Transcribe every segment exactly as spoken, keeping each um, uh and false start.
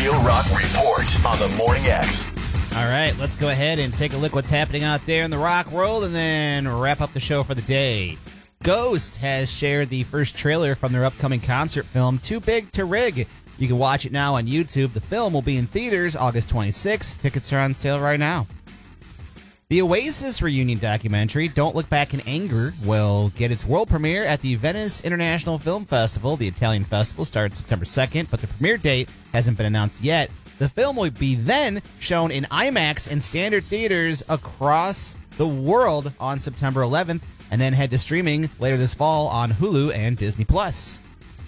Real Rock Report on the Morning X. All right, let's go ahead and take a look what's happening out there in the rock world and then wrap up the show for the day. Ghost has shared the first trailer from their upcoming concert film, Too Big to Rig. You can watch it now on YouTube. The film will be in theaters August twenty-sixth. Tickets are on sale right now. The Oasis reunion documentary, Don't Look Back in Anger, will get its world premiere at the Venice International Film Festival. The Italian festival starts September second, but the premiere date hasn't been announced yet. The film will be then shown in IMAX and standard theaters across the world on September eleventh, and then head to streaming later this fall on Hulu and Disney Plus.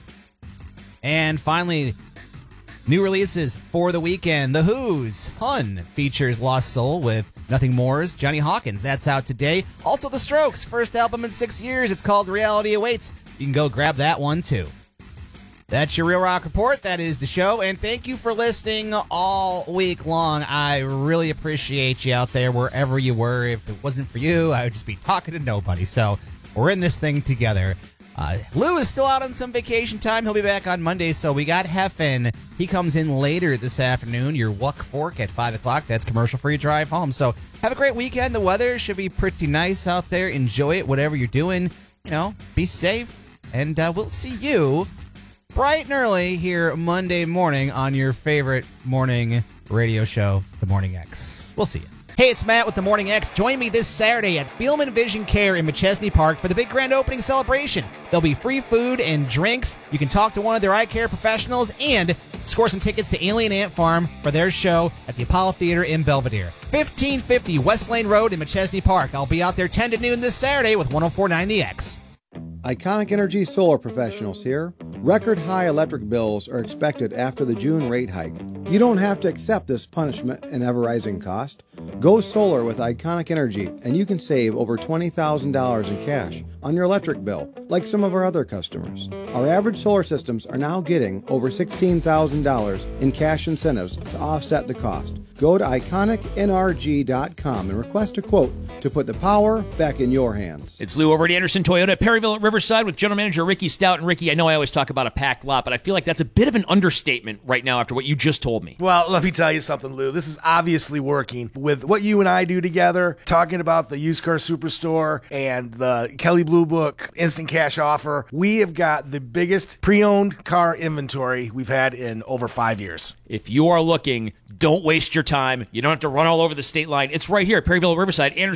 And finally, new releases for the weekend. The Who's Hun features Lost Soul with Nothing More's Johnny Hawkins. That's out today. Also, The Strokes' first album in six years. It's called Reality Awaits. You can go grab that one, too. That's your Real Rock Report. That is the show. And thank you for listening all week long. I really appreciate you out there wherever you were. If it wasn't for you, I would just be talking to nobody. So we're in this thing together. Uh, Lou is still out on some vacation time. He'll be back on Monday. So we got Heffen. He comes in later this afternoon. Your Wuck Fork at five o'clock. That's commercial-free drive home. So have a great weekend. The weather should be pretty nice out there. Enjoy it, whatever you're doing. You know, be safe. And uh, we'll see you bright and early here Monday morning on your favorite morning radio show, The Morning X. We'll see you. Hey, it's Matt with The Morning X. Join me this Saturday at Beelman Vision Care in McChesney Park for the big grand opening celebration. There'll be free food and drinks. You can talk to one of their eye care professionals and score some tickets to Alien Ant Farm for their show at the Apollo Theater in Belvedere. fifteen fifty West Lane Road in McChesney Park. I'll be out there ten to noon this Saturday with one oh four point nine The X. Iconic Energy Solar Professionals here. Record high electric bills are expected after the June rate hike. You don't have to accept this punishment and ever-rising cost. Go solar with Iconic Energy, and you can save over twenty thousand dollars in cash on your electric bill, like some of our other customers. Our average solar systems are now getting over sixteen thousand dollars in cash incentives to offset the cost. Go to iconic n r g dot com and request a quote to put the power back in your hands. It's Lou over at Anderson Toyota at Perryville at Riverside with General Manager Ricky Stout. And Ricky, I know I always talk about a packed lot, but I feel like that's a bit of an understatement right now after what you just told me. Well, let me tell you something, Lou. This is obviously working. With what you and I do together, talking about the Used Car Superstore and the Kelley Blue Book Instant Cash Offer, we have got the biggest pre-owned car inventory we've had in over five years. If you are looking, don't waste your time. You don't have to run all over the state line. It's right here at Perryville at Riverside. Anderson